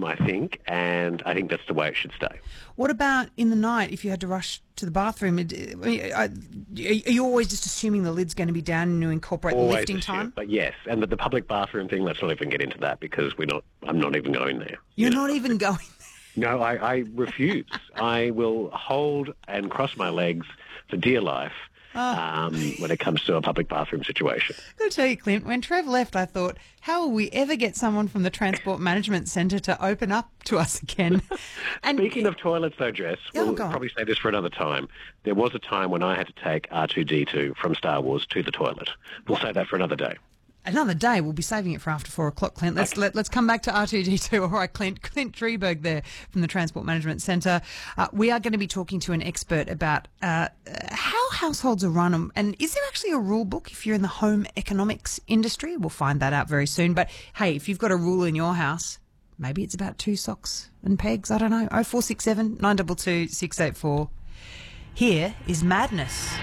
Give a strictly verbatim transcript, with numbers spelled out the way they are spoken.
home, I think, and I think that's the way it should stay. What about in the night if you had to rush to the bathroom? It- I mean, Are you always just assuming the lid's going to be down and you incorporate Always lifting assume, time? but yes, and the, the public bathroom thing, let's not even get into that because we're not. I'm not even going there. You're You know? not even going No, I, I refuse. I will hold and cross my legs for dear life um, when it comes to a public bathroom situation. I've got to tell you, Clint, when Trev left, I thought, how will we ever get someone from the Transport Management Centre to open up to us again? And Speaking of toilets, though, Jess, Oh, we'll go on. probably say this for another time. There was a time when I had to take R two D two from Star Wars to the toilet. We'll say that for another day. another day, we'll be saving it for after four o'clock, Clint. Let's let, let's come back to R two D two. All right, Clint. Clint Treberg there from the Transport Management Centre. Uh, we are going to be talking to an expert about uh, uh, how households are run, and, and is there actually a rule book if you're in the home economics industry? We'll find that out very soon. But hey, if you've got a rule in your house, maybe it's about two socks and pegs. I don't know. Oh four six seven nine two two six eight four. Here is Madness.